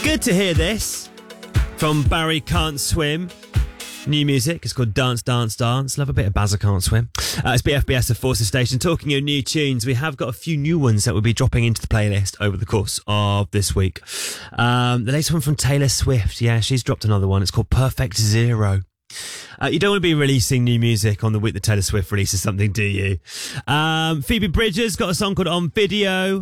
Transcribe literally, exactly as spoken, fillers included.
Good to hear this from Barry Can't Swim. New music, it's called Dance, Dance, Dance. Love a bit of Bazza Can't Swim. Uh, it's B F B S of Forces Station. Talking of new tunes, we have got a few new ones that will be dropping into the playlist over the course of this week. Um, the latest one from Taylor Swift. Yeah, she's dropped another one. It's called Perfect Zero. Uh, you don't want to be releasing new music on the week that Taylor Swift releases something, do you? Um, Phoebe Bridgers got a song called On Video.